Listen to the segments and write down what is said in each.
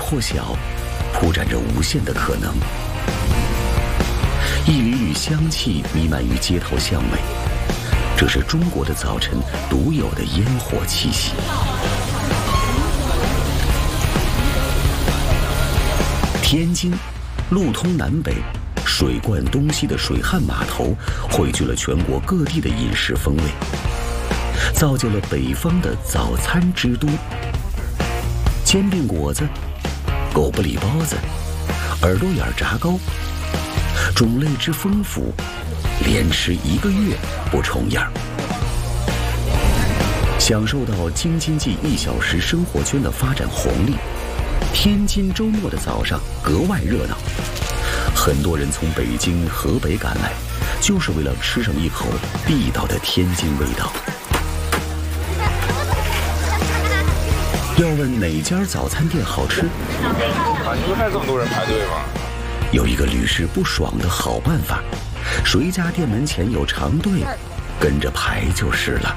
或小，铺展着无限的可能。一缕缕香气弥漫于街头巷尾，这是中国的早晨独有的烟火气息。天津，路通南北，水贯东西的水旱码头，汇聚了全国各地的饮食风味，造就了北方的早餐之都。煎饼果子、狗不理包子、耳朵眼炸糕，种类之丰富，连吃1个月不重样。享受到京津冀1小时生活圈的发展红利，天津周末的早上格外热闹。很多人从北京、河北赶来，就是为了吃上一口地道的天津味道。要问哪家早餐店好吃？ 你不看这么多人排队吗？ 有一个屡试不爽的好办法，谁家店门前有长队，跟着排就是了。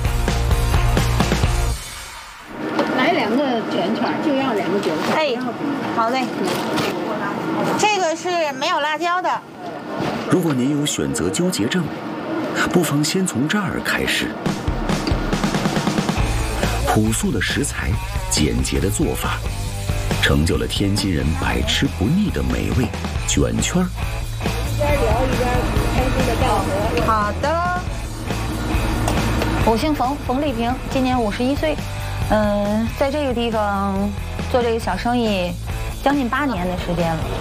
来2个卷圈，就要2个卷圈。 哎，好嘞。这个是没有辣椒的。 如果您有选择纠结症，不妨先从这儿开始。朴素的食材，简洁的做法，成就了天津人百吃不腻的美味卷圈。 好的。我姓冯，冯丽萍，今年51岁。在这个地方做这个小生意，将近8年的时间了。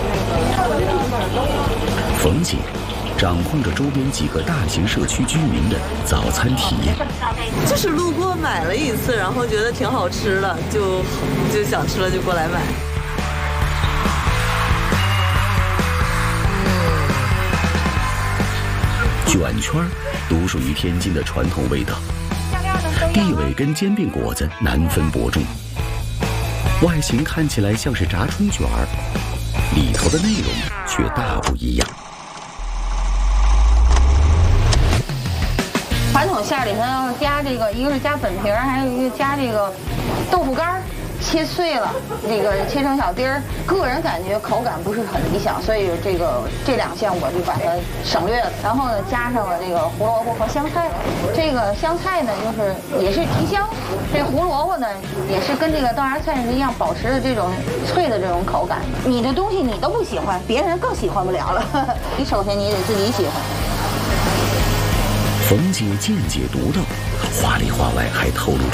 冯姐掌控着周边几个大型社区居民的早餐体验。 就是路过买了一次，然后觉得挺好吃的，就想吃了就过来买。 卷圈独属于天津的传统味道，地位跟煎饼果子难分伯仲。外形看起来像是炸春卷儿，里头的内容却大不一样。 传统馅里头要加这个，一个是加粉皮儿，还有一个加这个豆腐干儿，切碎了，这个切成小丁儿。个人感觉口感不是很理想，所以这2项我就把它省略了。然后呢，加上了这个胡萝卜和香菜。这个香菜呢，也是提香。这胡萝卜呢，也是跟这个豆芽菜一样，保持着这种脆的这种口感。你的东西你都不喜欢，别人更喜欢不了了。你首先你得自己喜欢。 冯姐见解独到，话里话外还透露